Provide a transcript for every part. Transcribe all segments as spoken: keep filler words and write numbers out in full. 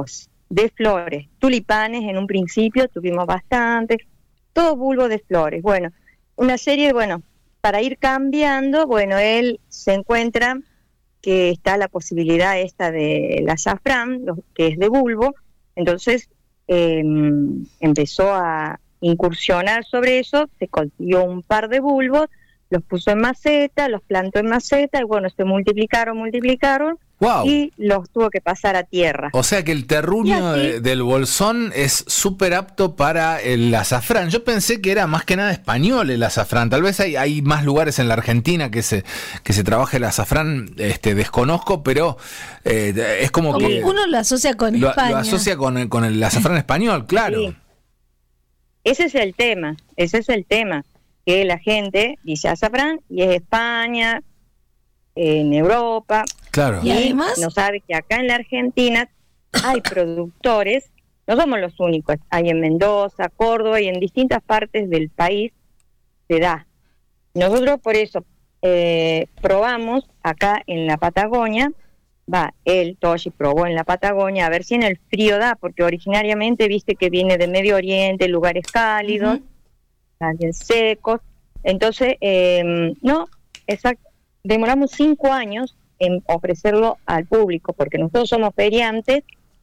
bulbos de flores, tulipanes en un principio, tuvimos bastantes, todos bulbos de flores. Bueno, una serie, bueno, para ir cambiando, bueno, él se encuentra que está la posibilidad esta del azafrán, lo, que es de bulbo, entonces eh, empezó a incursionar sobre eso, se consiguió un par de bulbos, los puso en maceta, los plantó en maceta, y bueno, se multiplicaron, multiplicaron, wow. Y los tuvo que pasar a tierra. O sea que el terruño así, de, del bolsón es súper apto para el azafrán. Yo pensé que era más que nada español el azafrán. Tal vez hay, hay más lugares en la Argentina que se que se trabaje el azafrán, este, desconozco, pero eh, es como, como que... Uno lo asocia con lo, España. Lo asocia con el, con el azafrán español, claro. Sí. Ese es el tema, ese es el tema, que la gente dice azafrán y es España, en Europa, claro. Y, y además no sabe que acá en la Argentina hay productores, no somos los únicos, hay en Mendoza, Córdoba y en distintas partes del país se da. Nosotros por eso eh, probamos acá en la Patagonia, va, él, Toshi, probó en la Patagonia, a ver si en el frío da, porque originariamente viste que viene de Medio Oriente, lugares cálidos, uh-huh. también secos, entonces, eh, no, exacto. Demoramos cinco años en ofrecerlo al público, porque nosotros somos feriantes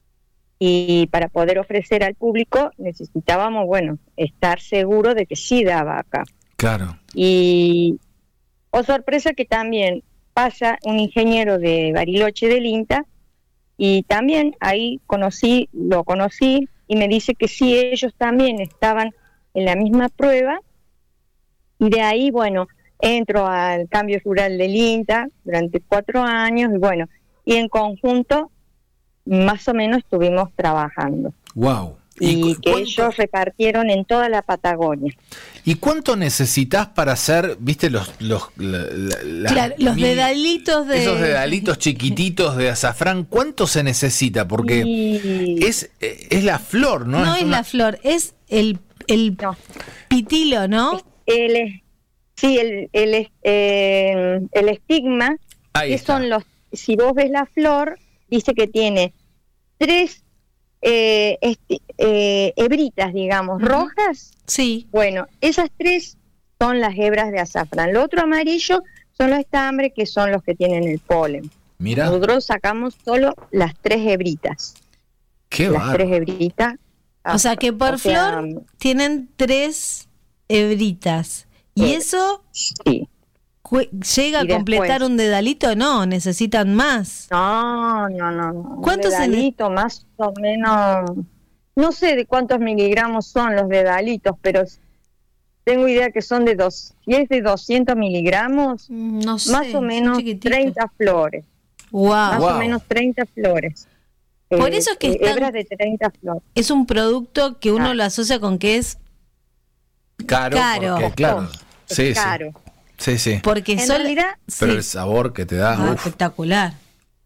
y para poder ofrecer al público necesitábamos, bueno, estar seguros de que sí daba acá. Claro. Y, oh sorpresa, que también pasa un ingeniero de Bariloche del INTA y también ahí conocí, lo conocí y me dice que sí, ellos también estaban en la misma prueba y de ahí, bueno, entro al cambio rural del INTA durante cuatro años y bueno, y en conjunto más o menos estuvimos trabajando. Wow. Y, y que ¿cuánto? ellos repartieron en toda la Patagonia. ¿Y cuánto necesitas para hacer, viste, los los la, la, claro, los mini, dedalitos de esos dedalitos chiquititos de azafrán? ¿Cuánto se necesita? Porque y... es es la flor, ¿no? No es, es una... la flor, es el el no. pitilo, ¿no? El Sí, el el, eh, el estigma, ahí que está. son los, si vos ves la flor, dice que tiene tres eh, esti, eh, hebritas, digamos, uh-huh. rojas. Sí. Bueno, esas tres son las hebras de azafrán. Lo otro amarillo son los estambres, que son los que tienen el polen. Mira. Nosotros sacamos solo las tres hebritas. Qué Las bárbaro. tres hebritas. O sea que por o sea, flor tienen tres hebritas. ¿Y eh, eso sí. cu- llega a completar después, un dedalito? No, necesitan más. No, no, no. no. ¿Cuántos un dedalito ne- más o menos? No sé de cuántos miligramos son los dedalitos, pero tengo idea que son de dos. Si es de doscientos miligramos, no sé, más o menos treinta flores. Wow. Más wow. o menos treinta flores. Por eh, eso es que eh, están, hebras de treinta flores. Es un producto que uno ah. lo asocia con que es caro. Caro. Porque, claro. Es Sí, caro. Sí, sí. Porque en sol... realidad, pero sí. el sabor que te da, ah, uf. espectacular.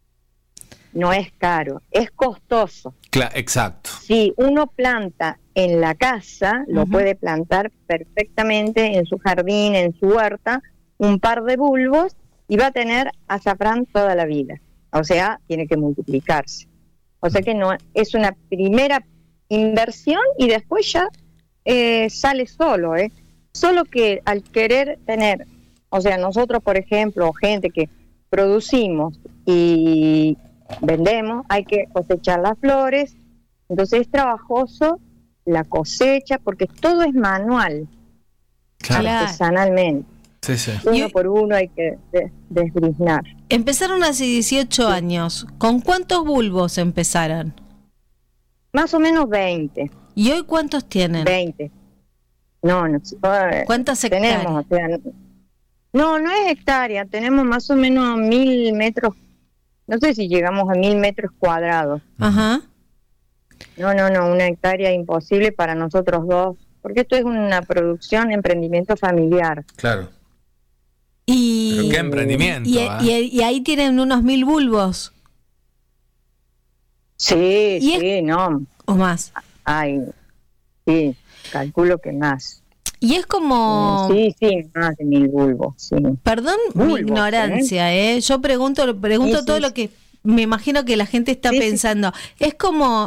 No es caro, es costoso. Claro, exacto. Si uno planta en la casa, lo uh-huh. puede plantar perfectamente en su jardín, en su huerta, un par de bulbos y va a tener azafrán toda la vida. O sea, tiene que multiplicarse. O sea que no es una primera inversión y después ya eh, sale solo, ¿eh? Solo que al querer tener, o sea, nosotros, por ejemplo, gente que producimos y vendemos, hay que cosechar las flores, entonces es trabajoso la cosecha, porque todo es manual, claro. artesanalmente. Sí, sí. Uno y, por uno hay que des- desbriznar. Empezaron hace dieciocho sí. años. ¿Con cuántos bulbos empezaron? Más o menos veinte. ¿Y hoy cuántos tienen? veinte. No, no. ¿Cuántas hectáreas? Tenemos, o sea, no, no es hectárea, tenemos más o menos mil metros, no sé si llegamos a mil metros cuadrados. Ajá. No, no, no, una hectárea imposible para nosotros dos, porque esto es una producción, emprendimiento familiar. Claro. Y, Pero qué emprendimiento. Y, ¿eh? y, y ahí tienen unos mil bulbos. Sí, ¿Y sí, es, no. o más? Ay, sí, calculo que más. Y es como... Sí, sí, más de mil bulbos, sí. Perdón bulbos, mi ignorancia, ¿eh? ¿eh? Yo pregunto, pregunto sí, todo sí, lo que me imagino que la gente está sí, pensando. Sí. Es como